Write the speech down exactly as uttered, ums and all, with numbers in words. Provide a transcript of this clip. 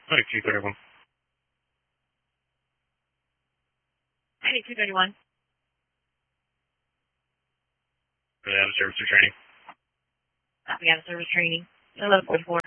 Like two thirty-one. Hey, two thirty-one. Are they out of service or training? Uh, we got a service training. eleven forty-four.